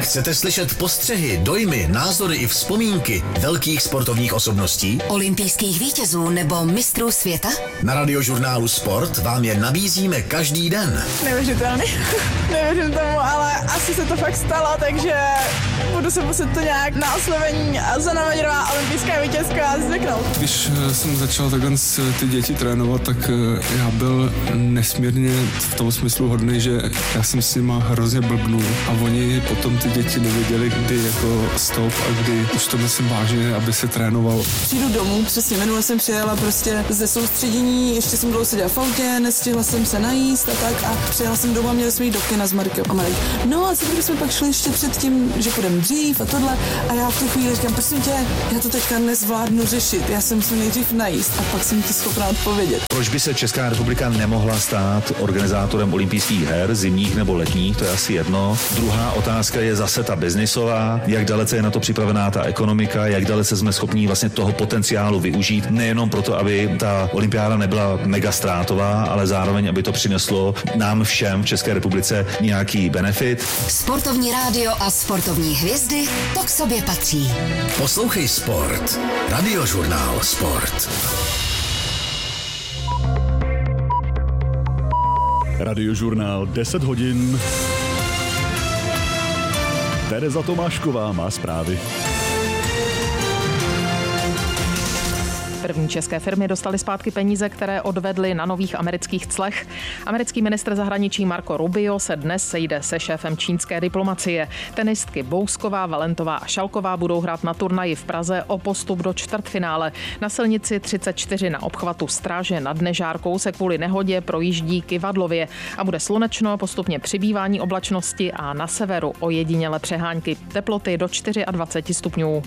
Chcete slyšet postřehy, dojmy, názory i vzpomínky velkých sportovních osobností? Olympijských vítězů nebo mistrů světa? Na Radiožurnálu Sport vám je nabízíme každý den. Neuvěřitelný. Nevěřím tomu, ale asi se to fakt stalo, takže budu se muset to nějak na oslovení Zuzana Majerová, olympijská vítězka, zvyknout. Když jsem začal takhle ty děti trénovat, tak já byl nesmírně v tom smyslu hodný, že já jsem s nima hrozně blbnul a oni potom ty děti nevěděli, kdy jako stop a kdy už to myslím vážně, aby se trénoval. Přijdu domů, přesně minule jsem přijela prostě ze soustředění, ještě jsem dlouho seděla v autě, nestihla jsem se najíst a tak a přijela jsem domů a měli jsme jít do kina s Markem a Marek. No a co jsme pak šli ještě před tím, že půjdeme dřív a tohle a já v tu chvíli říkám, prosím tě, já to teďka nezvládnu řešit, já jsem se nejdřív najíst a pak jsem ti schopná odpovědět. Proč by se Česká republika nemohla stát organizátorem olympijských her, zimních nebo letních, to je asi jedno. Druhá otázka je zase ta biznisová, jak dalece je na to připravená ta ekonomika, jak dalece jsme schopní vlastně toho potenciálu využít, nejenom proto, aby ta olympiáda nebyla mega ztrátová, ale zároveň, aby to přineslo nám všem v České republice nějaký benefit. Sportovní rádio a sportovní hvězdy, to k sobě patří. Poslouchej Sport. Radiožurnál Sport. Radiožurnál 10 hodin. Tereza Tomášková má zprávy. První české firmy dostaly zpátky peníze, které odvedly na nových amerických clech. Americký ministr zahraničí Marco Rubio se dnes sejde se šéfem čínské diplomacie. Tenistky Bousková, Valentová a Šalková budou hrát na turnaji v Praze o postup do čtvrtfinále. Na silnici 34 na obchvatu Stráže nad Nežárkou se kvůli nehodě projíždí kyvadlově a bude slunečno, postupně přibývání oblačnosti a na severu ojediněle přehánky. Teploty do 24 stupňů.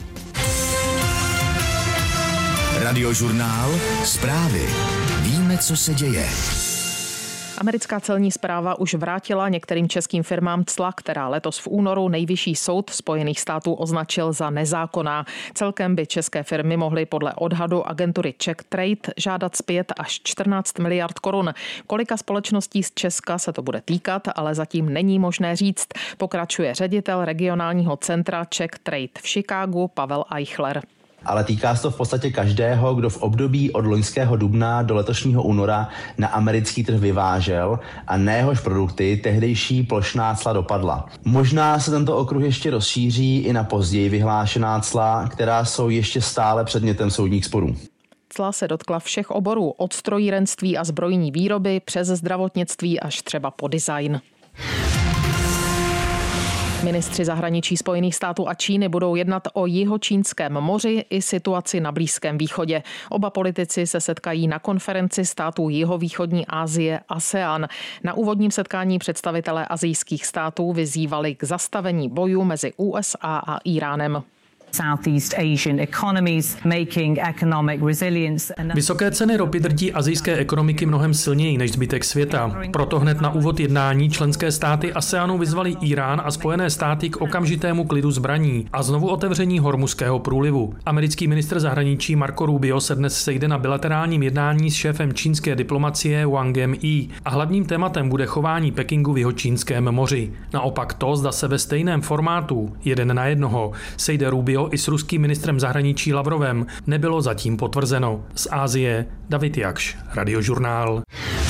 Radiožurnál Zprávy. Víme, co se děje. Americká celní správa už vrátila některým českým firmám cla, která letos v únoru Nejvyšší soud Spojených států označil za nezákonná. Celkem by české firmy mohly podle odhadu agentury Czech Trade žádat zpět až 14 miliard korun. Kolika společností z Česka se to bude týkat, ale zatím není možné říct, pokračuje ředitel regionálního centra Czech Trade v Chicagu Pavel Eichler. Ale týká se to v podstatě každého, kdo v období od loňského dubna do letošního února na americký trh vyvážel a na jehož produkty tehdejší plošná cla dopadla. Možná se tento okruh ještě rozšíří i na později vyhlášená cla, která jsou ještě stále předmětem soudních sporů. Cla se dotkla všech oborů, od strojírenství a zbrojní výroby přes zdravotnictví až třeba po design. Ministři zahraničí Spojených států a Číny budou jednat o Jihočínském moři i situaci na Blízkém východě. Oba politici se setkají na konferenci států Jihovýchodní Asie ASEAN. Na úvodním setkání představitelé asijských států vyzývali k zastavení bojů mezi USA a Íránem. Vysoké ceny ropy drtí asijské ekonomiky mnohem silněji než zbytek světa. Proto hned na úvod jednání členské státy ASEANu vyzvali Írán a Spojené státy k okamžitému klidu zbraní a znovu otevření Hormuzského průlivu. Americký ministr zahraničí Marco Rubio se dnes sejde na bilaterálním jednání s šéfem čínské diplomacie Wangem Yi a hlavním tématem bude chování Pekingu v Jihočínském moři. Naopak to, zda se ve stejném formátu, jeden na jednoho, sejde Rubio i s ruským ministrem zahraničí Lavrovem, nebylo zatím potvrzeno. Z Asie David Jakš, Radiožurnál.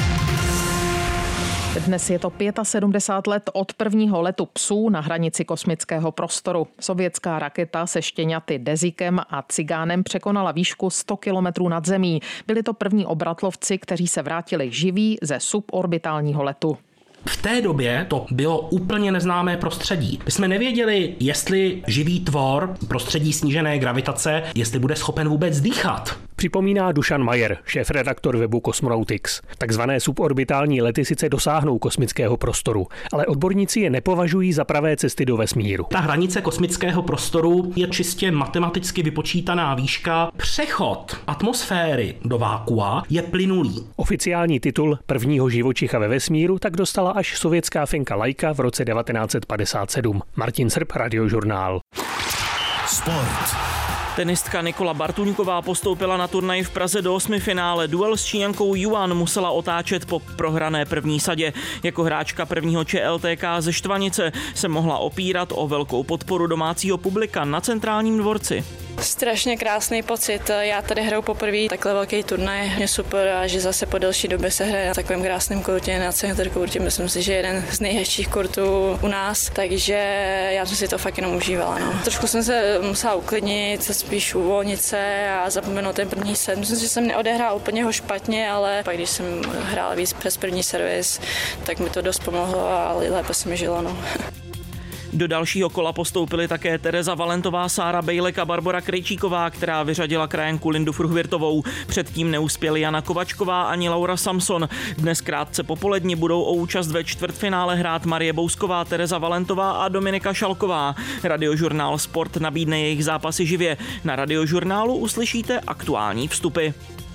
Dnes je to 75 let od prvního letu psů na hranici kosmického prostoru. Sovětská raketa se štěňaty Dezikem a Cigánem překonala výšku 100 kilometrů nad zemí. Byli to první obratlovci, kteří se vrátili živí ze suborbitálního letu. V té době to bylo úplně neznámé prostředí. My jsme nevěděli, jestli živý tvor prostředí snížené gravitace, jestli bude schopen vůbec dýchat. Připomíná Dušan Majer, šéfredaktor webu Cosmonautics. Takzvané suborbitální lety sice dosáhnou kosmického prostoru, ale odborníci je nepovažují za pravé cesty do vesmíru. Ta hranice kosmického prostoru je čistě matematicky vypočítaná výška. Přechod atmosféry do vákua je plynulý. Oficiální titul prvního živočicha ve vesmíru tak dostala až sovětská finka Laika v roce 1957. Martin Srb, Radiožurnál. Sport. Tenistka Nikola Bartuňková postoupila na turnaj v Praze do 8. finále. Duel s Číňankou Yuan musela otáčet po prohrané první sadě. Jako hráčka prvního ČLTK ze Štvanice se mohla opírat o velkou podporu domácího publika na Centrálním dvorci. Strašně krásný pocit. Já tady hraju poprvé takhle velký turnaj. Je super a že zase po delší době se hraje na takovém krásném kurtě, na center kurtě. Myslím si, že jeden z nejhezčích kurtů u nás, takže já jsem si to fakt jenom užívala. No. Trošku jsem se musela uklidnit, spíš uvolnit se a zapomenout ten první set. Myslím si, že jsem neodehrál úplně ho špatně, ale pak když jsem hrála víc přes první servis, tak mi to dost pomohlo a lépe se mi žilo. No. Do dalšího kola postoupily také Tereza Valentová, Sára Bejlek a Barbora Krejčíková, která vyřadila krajanku Lindu Fruhvirtovou. Předtím neuspěly Jana Kovačková ani Laura Samson. Dnes krátce popolední budou o účast ve čtvrtfinále hrát Marie Bousková, Tereza Valentová a Dominika Šalková. Radiožurnál Sport nabídne jejich zápasy živě. Na Radiožurnálu uslyšíte aktuální vstupy.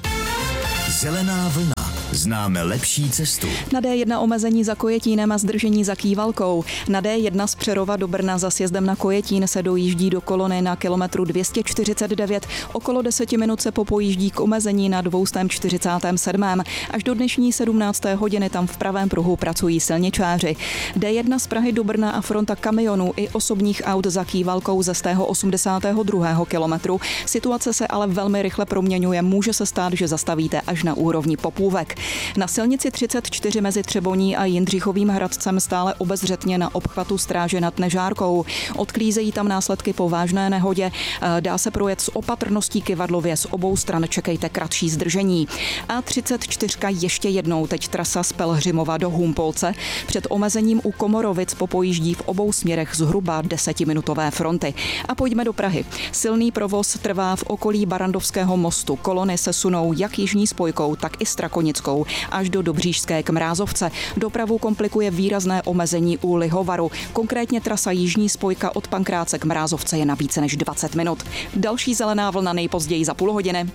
Zelená vlna. Známe lepší cestu. Na D1 omezení za Kojetínem a zdržení za Kývalkou. Na D1 z Přerova do Brna za sjezdem na Kojetín se dojíždí do kolony na kilometru 249. Okolo 10 minut se popojíždí k omezení na 247. Až do dnešní 17. hodiny tam v pravém pruhu pracují silničáři. D1 z Prahy do Brna a fronta kamionů i osobních aut za Kývalkou ze 82. kilometru. Situace se ale velmi rychle proměňuje. Může se stát, že zastavíte až na úrovni Popůvek. Na silnici 34 mezi Třeboní a Jindřichovým Hradcem stále obezřetně na obchvatu Stráže nad Nežárkou. Odklízejí tam následky po vážné nehodě. Dá se projet s opatrností kyvadlově, z obou stran čekejte kratší zdržení. A34 ještě jednou, teď trasa z Pelhřimova do Humpolce. Před omezením u Komorovic popojíždí v obou směrech zhruba 10minutové fronty. A pojďme do Prahy. Silný provoz trvá v okolí Barandovského mostu. Kolony se sunou jak jižní spojkou, tak i Strakonickou až do Dobříšské k Mrázovce. Dopravu komplikuje výrazné omezení u Lihovaru. Konkrétně trasa jižní spojka od Pankráce k Mrázovce je na více než 20 minut. Další zelená vlna nejpozději za půl hodiny.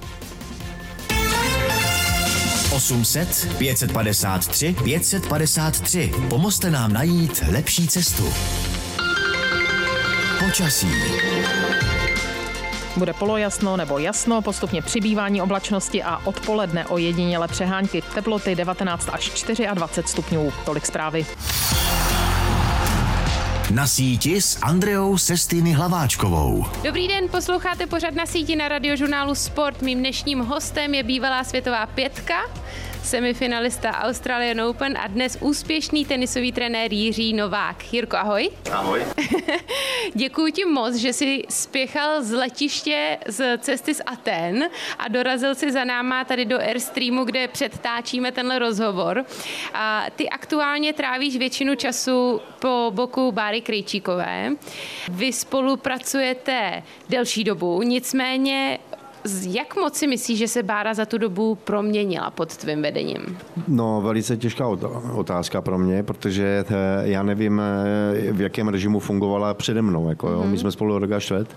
800 553 553. Pomozte nám najít lepší cestu. Počasí. Bude polojasno nebo jasno, postupně přibývání oblačnosti a odpoledne ojedinělé přehánky. Teploty 19 až 24 stupňů. Tolik zprávy. Na síti s Andreou Sestiny Hlaváčkovou. Dobrý den, posloucháte pořad Na síti na Radiožurnálu Sport. Mým dnešním hostem je bývalá světová pětka, semifinalista Australian Open a dnes úspěšný tenisový trenér Jiří Novák. Jirko, ahoj. Ahoj. Děkuji ti moc, že jsi spěchal z letiště z cesty z Aten a dorazil si za náma tady do Airstreamu, kde předtáčíme tenhle rozhovor. A ty aktuálně trávíš většinu času po boku Báry Krejčíkové. Vy spolupracujete delší dobu, nicméně jak moc si myslíš, že se Bára za tu dobu proměnila pod tvým vedením? No, velice těžká otázka pro mě, protože já nevím, v jakém režimu fungovala přede mnou. Jako, jo. My jsme spolu rok a čtvrt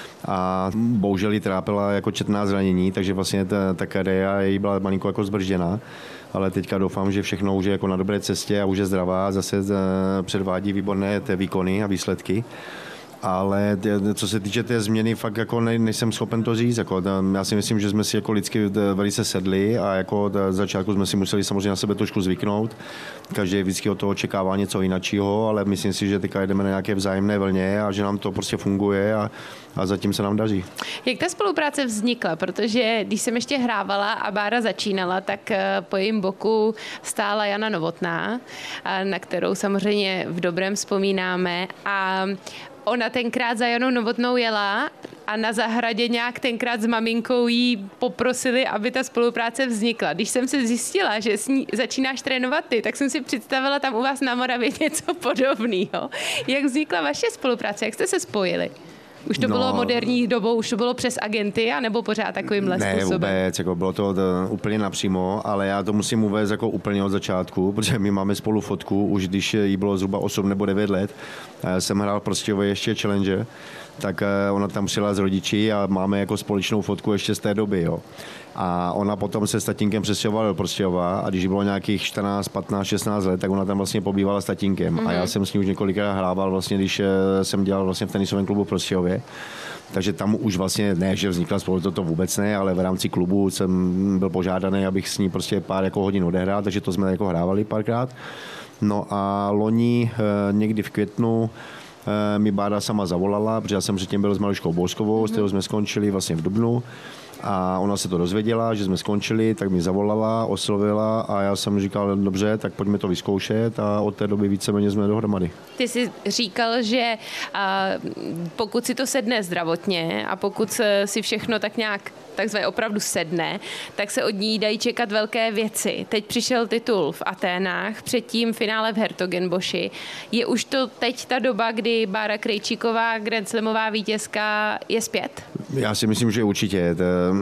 a bohužel jí trápila jako četná zranění, takže vlastně ta kariéra jí byla malinko jako zbržděná. Ale teďka doufám, že všechno už je jako na dobré cestě a už je zdravá a zase předvádí výborné výkony a výsledky. Ale co se týče té změny, fakt jako nejsem schopen to říct. Jako, já si myslím, že jsme si jako lidsky velice sedli a jako z začátku jsme si museli samozřejmě na sebe trošku zvyknout. Každý vždycky od toho očekává něco jiného, ale myslím si, že teďka jdeme na nějaké vzájemné vlně a že nám to prostě funguje a zatím se nám daří. Jak ta spolupráce vznikla? Protože když jsem ještě hrávala a Bára začínala, tak po jejím boku stála Jana Novotná, na kterou samozřejmě v dobrém vzpomínáme, a ona tenkrát za Janou Novotnou jela a na zahradě nějak tenkrát s maminkou jí poprosili, aby ta spolupráce vznikla. Když jsem se zjistila, že s ní začínáš trénovat ty, tak jsem si představila tam u vás na Moravě něco podobného. Jak vznikla vaše spolupráce? Jak jste se spojili? Už to bylo moderní dobou, už to bylo přes agenty, anebo pořád takovýmhle způsobem? Ne, vůbec, jako bylo to úplně napřímo, ale já to musím uvést jako úplně od začátku, protože my máme spolu fotku, už když jí bylo zhruba 8 nebo 9 let, jsem hrál prostě ještě Challenger, tak ona tam přijela s rodiči a máme jako společnou fotku ještě z té doby, jo. A ona potom se s tatínkem přestěhovala do Prostějova a když bylo nějakých 14, 15, 16 let, tak ona tam vlastně pobývala s tatínkem. A já jsem s ní už několikrát hrával, vlastně, když jsem dělal vlastně v tenisovém klubu v Prostějově. Takže tam už vlastně, ne, že vznikla spolu, to vůbec ne, ale v rámci klubu jsem byl požádaný, abych s ní prostě pár jako hodin odehrál, takže to jsme jako hrávali párkrát. No a loni někdy v květnu mi Bára sama zavolala, protože já jsem předtím byl s Maruškou Bouskovou, s kterou jsme skončili vlastně v dubnu. A ona se to dozvěděla, že jsme skončili, tak mi zavolala, oslovila a já jsem říkal, dobře, tak pojďme to vyzkoušet a od té doby víceméně jsme dohromady. Ty jsi říkal, že pokud si to sedne zdravotně a pokud si všechno tak nějak takzvaně opravdu sedne, tak se od ní dají čekat velké věci. Teď přišel titul v Aténách, předtím finále v Hertogenboši. Je už to teď ta doba, kdy Bára Krejčíková, grandslamová vítězka, je zpět? Já si myslím, že určitě.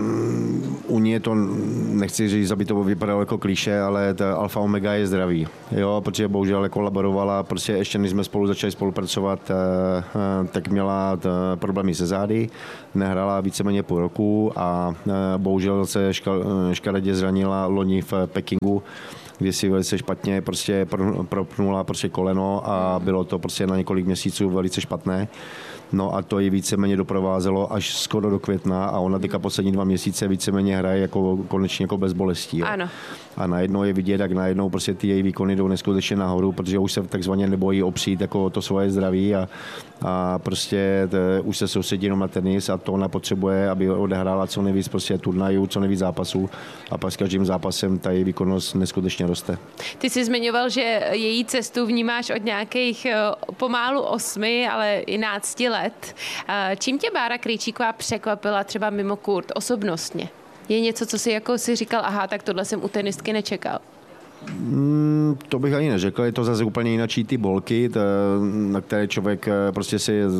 U ní je to, nechci říct, aby to vypadalo jako klišé, ale ta alfa omega je zdraví. Jo, protože bohužel kolaborovala, prostě ještě než jsme spolu začali spolupracovat, tak měla problémy se zády, nehrála víceméně půl roku a bohužel se škaredě zranila loni v Pekingu, kdy si velice špatně prostě propnula prostě koleno a bylo to prostě na několik měsíců velice špatné. No a to ji víceméně doprovázelo až skoro do května a ona teďka poslední 2 měsíce víceméně hraje jako konečně jako bez bolestí. Jo. Ano. A najednou je vidět, jak najednou prostě ty její výkony jdou neskutečně nahoru, protože už se takzvaně nebojí opřít jako to svoje zdraví a prostě už se soustředí jenom na tenis a to ona potřebuje, aby odehrála co nejvíc prostě turnajů, co nejvíc zápasů a pak s každým zápasem ta její výkonnost neskutečně roste. Ty jsi zmiňoval, že její cestu vnímáš od nějakých pomálu 8, ale i 11 let. Čím tě Bára Krejčíková překvapila třeba mimo kurt osobnostně? Je něco, co si jako si říkal, aha, tak tohle jsem u tenistky nečekal? To bych ani neřekl, je to zase úplně jinačí ty bolky, na které člověk prostě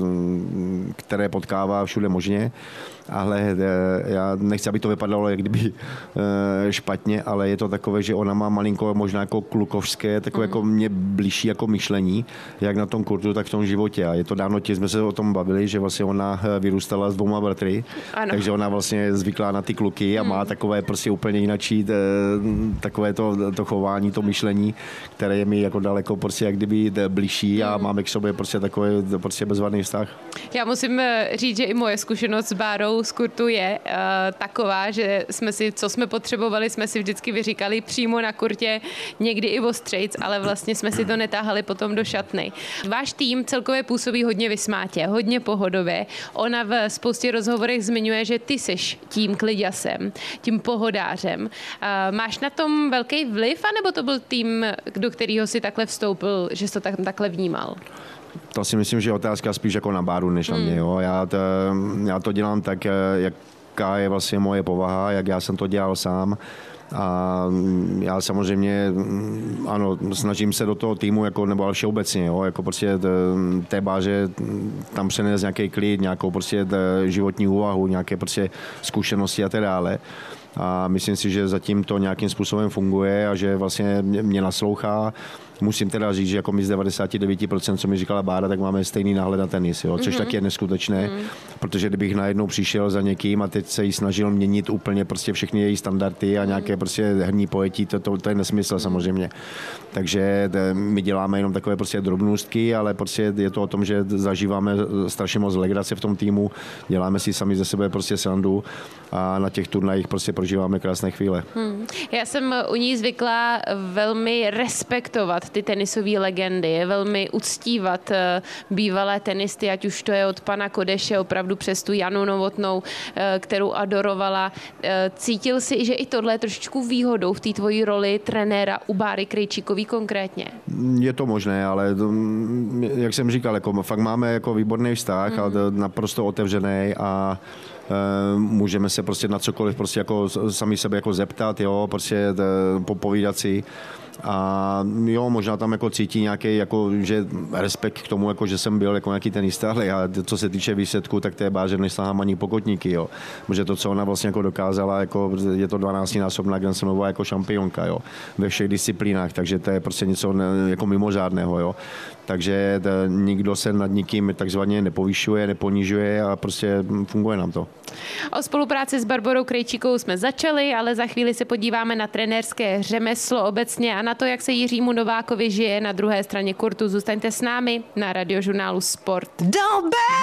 které potkává všude možně, ale já nechci, aby to vypadalo jak kdyby špatně, ale je to takové, že ona má malinko možná jako klukovské, takové jako mě blížší jako myšlení, jak na tom kurtu, tak v tom životě. A je to dávno, jsme se o tom bavili, že vlastně ona vyrůstala s 2 bratry, takže ona vlastně je zvyklá na ty kluky a má takové prostě úplně jinačí takové to chování, to myšlení, které je mi jako daleko prostě jak kdyby blížší a máme k sobě prostě takový prostě bezvadný vztah. Já musím říct, že i moje zkušenost s Bárou z kurtu je taková, že co jsme potřebovali, jsme si vždycky vyříkali přímo na kurtě, někdy i ostřejc, ale vlastně jsme si to netáhali potom do šatny. Váš tým celkově působí hodně vysmátě, hodně pohodově. Ona v spoustě rozhovorech zmiňuje, že ty seš tím kliďasem, tím pohodářem. Máš na tom velký vliv, anebo to byl tým, do kterého si takhle vstoupil, že jsi to takhle vnímal? To si myslím, že je otázka spíš jako na Báru, než na mě. Jo. Já to dělám tak, jaká je vlastně moje povaha, jak já jsem to dělal sám. A já samozřejmě, ano, snažím se do toho týmu, jako, nebo ale všeobecně, jo, jako prostě té Báře tam přenést nějaký klid, nějakou prostě životní úvahu, nějaké prostě zkušenosti a tak dále. A myslím si, že zatím to nějakým způsobem funguje a že vlastně mě naslouchá. Musím teda říct, že jako my z 99%, co mi říkala Bára, tak máme stejný náhled na tenis, jo? Což taky je neskutečné, protože kdybych najednou přišel za někým a teď se jí snažil měnit úplně prostě všechny její standardy a nějaké prostě herní pojetí, to je nesmysl samozřejmě. Takže my děláme jenom takové prostě drobnůstky, ale prostě je to o tom, že zažíváme strašně moc legrace v tom týmu, děláme si sami ze sebe prostě srandu a na těch turnajích prostě prožíváme krásné chvíle. Já jsem u ní zvyklá velmi respektovat ty tenisové legendy, velmi uctívat bývalé tenisty, ať už to je od pana Kodeše opravdu přes tu Janu Novotnou, kterou adorovala. Cítil jsi, že i tohle je trošičku výhodou v té tvojí roli trenéra u Báry Krejčíkový konkrétně? Je to možné, ale jak jsem říkal, jako fakt máme jako výborný vztah a naprosto otevřený a můžeme se prostě na cokoliv prostě jako sami sebe jako zeptat, jo, prostě popovídat si. A jo, možná tam jako cítí nějaký jako, že respekt k tomu, jako, že jsem byl jako nějaký tenista, ale já, co se týče výsledku, tak to je báže, nestáhám ani pokotníky, jo. Protože to, co ona vlastně jako dokázala, jako, je to 12násobná Grand Slamová jako šampionka, jo. Ve všech disciplínách, takže to je prostě něco jako mimořádného, jo. Takže nikdo se nad nikým takzvaně nepovyšuje, neponižuje a prostě funguje nám to. O spolupráci s Barborou Krejčíkovou jsme začali, ale za chvíli se podíváme na trenérské řemeslo obecně a na to, jak se Jiřímu Novákovi žije na druhé straně kurtu. Zůstaňte s námi na Radiožurnálu Sport.